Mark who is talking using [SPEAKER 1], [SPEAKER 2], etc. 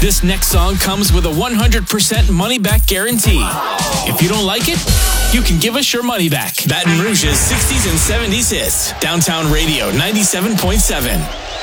[SPEAKER 1] This next song comes with a 100% money-back guarantee. If you don't like it, you can give us your money back. Baton Rouge's 60s and 70s hits. Downtown Radio 97.7.